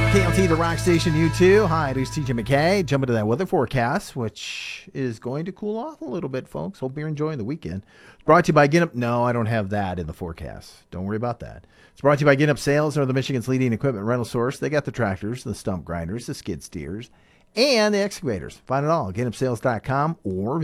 KLT, the rock station, you too. Hi, this is TJ McKay. Jump into that weather forecast, which is going to cool off a little bit, folks. Hope you're enjoying the weekend. It's brought to you by Get Up. No, I don't have that in the forecast. Don't worry about that. It's brought to you by Get Up Sales. They're the Michigan's leading equipment rental source. They got the tractors, the stump grinders, the skid steers, and the excavators. Find it all at getupsales.com or